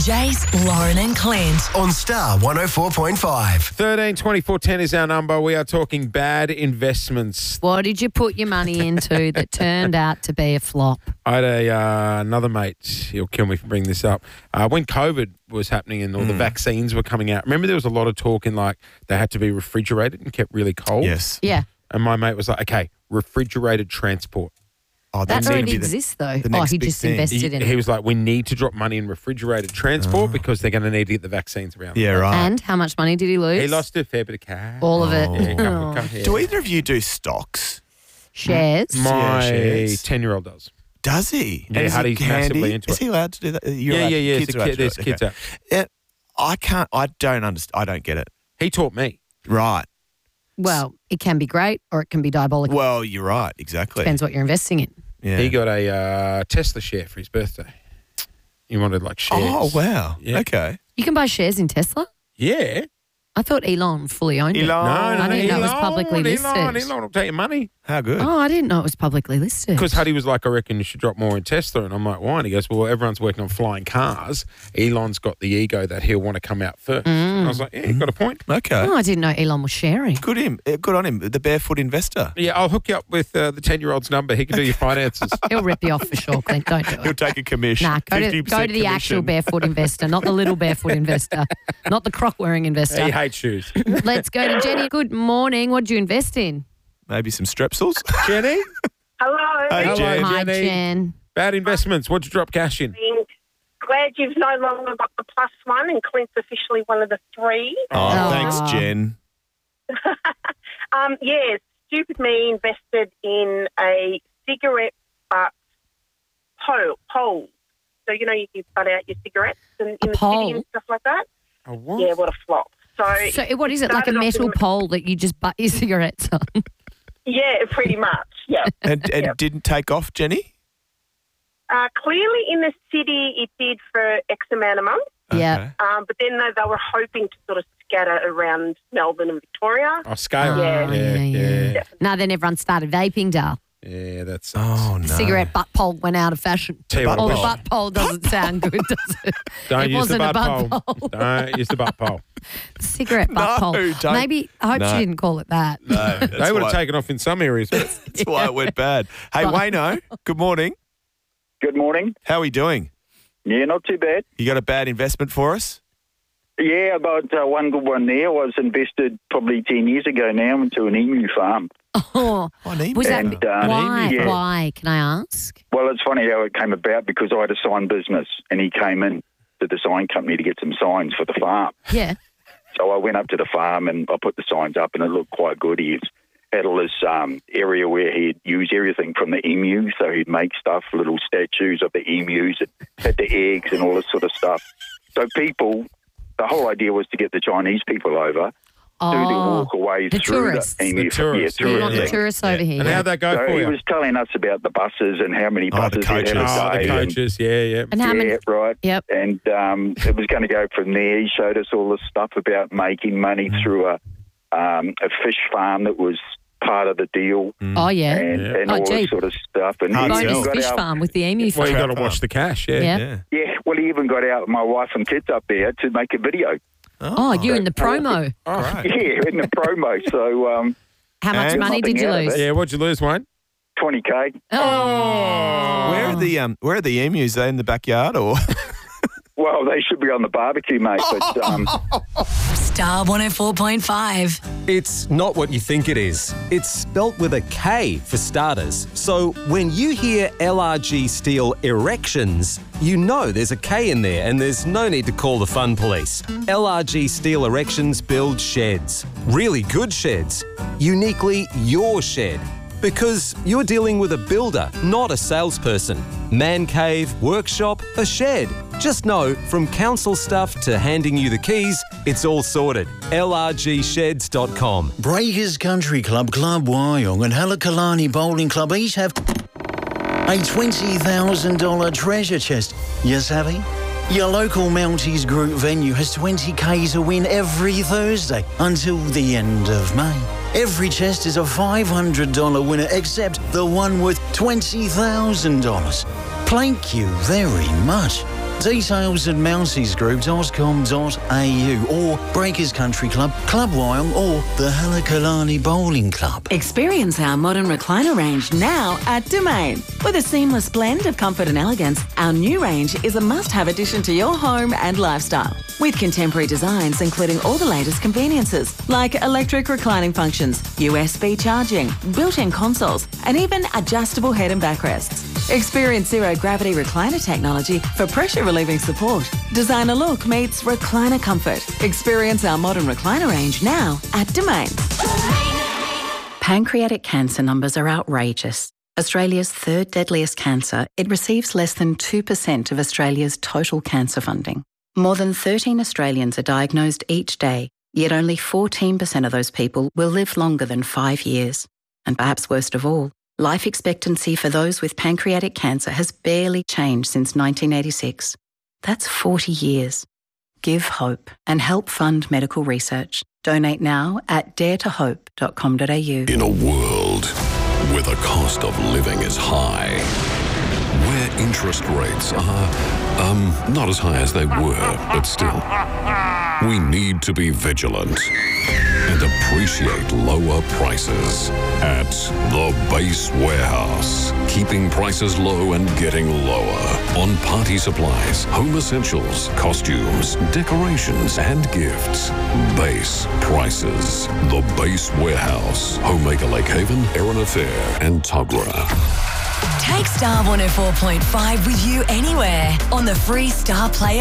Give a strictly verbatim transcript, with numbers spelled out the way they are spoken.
Jace, Lauren and Clint on Star one oh four point five. thirteen twenty-four ten is our number. We are talking bad investments. What did you put your money into that turned out to be a flop? I had a, uh, another mate, he'll kill me for bringing this up, uh, when COVID was happening and all mm. the vaccines were coming out. Remember there was a lot of talk in like they had to be refrigerated and kept really cold? Yes. Yeah. And my mate was like, okay, refrigerated transport. Oh, that already the, exists, though. the Oh, he big just thing. invested He, in he it. was like, we need to drop money in refrigerated transport Oh. because they're going to need to get the vaccines around. Yeah, right. And how much money did he lose? He lost a fair bit of cash. all of it. Oh. Yeah, couple- couple- yeah. Do either of you do stocks? Shares. My shares. ten-year-old does. Does he? Yeah, And is Hardy's he massively handy? into Is it. he allowed to do that? You're yeah, allowed- yeah, yeah. Kids It's are a allowed kid, to do there's it. kids Okay. out. Yeah, I can't. I don't understand. I don't get it. He taught me. Right. Well, it can be great or it can be diabolical. Well, you're right. Exactly. Depends what you're investing in. Yeah. He got a uh, Tesla share for his birthday. He wanted like shares. Oh wow. Yeah. Okay. You can buy shares in Tesla? Yeah. I thought Elon fully owned it. Elon. No, no, I didn't know it was Elon, publicly listed. Elon, Elon will take your money. How good. Oh, I didn't know it was publicly listed. Because Huddy was like, I reckon you should drop more in Tesla. And I'm like, why? And he goes, well, everyone's working on flying cars. Elon's got the ego that he'll want to come out first. And I was like, yeah, you got a point. Okay. Oh, I didn't know Elon was sharing. Good him. uh, Good on him. The barefoot investor. Yeah, I'll hook you up with uh, the ten-year-old's number. He can do your finances. He'll rip you off for sure, Clint. Don't do He'll it. take a commission. Nah, go to, fifty percent go to the commission. actual barefoot investor, not the little barefoot investor, not the croc-wearing investor. He hates shoes. Let's go to Jenny. Good morning. What did you invest in? Maybe some strepsils. Jenny? Hello. Hey, Hello, Jen. Hi, Jenny. Jen. Bad investments. What'd you drop cash in? Glad you've no longer got the plus one and Clint's officially one of the three. Oh, Oh. thanks, Jen. Um, yeah, stupid me invested in a cigarette butt pole. pole. So, you know, you can butt out your cigarettes and, in A the pole? city and stuff like that. A what? Yeah, what a flop. So, So what is it, like a started off metal in- pole that you just butt your cigarettes on? Yeah, pretty much, yeah. And, and Yep. didn't take off, Jenny? Uh, clearly in the city it did for X amount of months, Yeah. um, but then they, they were hoping to sort of scatter around Melbourne and Victoria. Oh, scale. Yeah. yeah, yeah. Yeah. No, then everyone started vaping, Dale. Yeah, that's Oh, no. Cigarette butt pole went out of fashion. Tell you what, Oh, the Butt butt pole doesn't sound good, does it? Don't it use the wasn't a butt butt pole. pole. Don't use the butt pole. Cigarette butt No, pole. don't. Maybe, I hope No. she didn't call it that. No, that's They would have why, taken off in some areas. That's why it went bad. Hey, Wayno, good morning. Good morning. How are we doing? Yeah, not too bad. You got a bad investment for us? Yeah, I got uh, one good one there. I was invested probably ten years ago now into an emu farm. Oh, Oh, an email. was that, And, uh, why? yeah. Why? Can I ask? Well, it's funny how it came about because I had a sign business and he came in to the sign company to get some signs for the farm. Yeah. So I went up to the farm and I put the signs up and it looked quite good. He had all this um, area where he'd use everything from the emu. So he'd make stuff, little statues of the emus, it had the eggs and all this sort of stuff. So people, the whole idea was to get the Chinese people over, do the Oh, walk away the through tourists. the emu. The tourists, so you yeah, want yeah. the tourists over here. And yeah. how'd that go So for he you? was telling us about the buses and how many Oh, the buses he had coaches. a Oh, the day. and- coaches. Yeah, yeah. And how yeah, many? right. Yep. And um, it was going to go from there. He showed us all this stuff about making money through a um, a fish farm that was part of the deal, Oh, yeah. and, Yeah. and Oh, all gee. this sort of stuff. And Hard he sell. even Bonus got fish out, farm with the emu Well, farm. you got to Trap watch farm. the cash, yeah. Yeah. Yeah. Yeah, well, he even got out my wife and kids up there to make a video. Oh, you in the promo. Oh, Right. Yeah, in the promo. So um, How much And money did nothing you out of lose? it. yeah, what'd you lose, Wayne? twenty K. Oh. Where are the um? Where are the emus? Are they in the backyard or? Well, they should be on the barbecue, mate. But um, Star one oh four point five. It's not what you think it is. It's spelt with a K for starters. So when you hear L R G Steel Erections, you know there's a K in there and there's no need to call the fun police. L R G Steel Erections build sheds. Really good sheds. Uniquely your shed. Because you're dealing with a builder, not a salesperson. Man cave, workshop, a shed. Just know, from council stuff to handing you the keys, it's all sorted. L R G sheds dot com. Breakers Country Club, Club Wyong and Halakalani Bowling Club each have a twenty thousand dollars treasure chest. You savvy? Your local Mounties Group venue has twenty K to win every Thursday until the end of May. Every chest is a five hundred dollars winner except the one worth twenty thousand dollars. Thank you very much. Details at mounties group dot com dot a u or Breakers Country Club, Club Wyong or the Halakalani Bowling Club. Experience our modern recliner range now at Domain. With a seamless blend of comfort and elegance, our new range is a must-have addition to your home and lifestyle. With contemporary designs including all the latest conveniences like electric reclining functions, U S B charging, built-in consoles, and even adjustable head and backrests. Experience zero-gravity recliner technology for pressure-relieving support. Designer look meets recliner comfort. Experience our modern recliner range now at Domain. Pancreatic cancer numbers are outrageous. Australia's third deadliest cancer, it receives less than two percent of Australia's total cancer funding. More than thirteen Australians are diagnosed each day, yet only fourteen percent of those people will live longer than five years. And perhaps worst of all, life expectancy for those with pancreatic cancer has barely changed since nineteen eighty-six. That's forty years. Give hope and help fund medical research. Donate now at dare to hope dot com dot a u. In a world where the cost of living is high, where interest rates are, um, not as high as they were, but still, we need to be vigilant and appreciate lower prices at The Base Warehouse. Keeping prices low and getting lower on party supplies, home essentials, costumes, decorations, and gifts. Base prices. The Base Warehouse. Homemaker Lake Haven, Erina Fair, and Tuggerah. Take Star one oh four point five with you anywhere on the free Star Player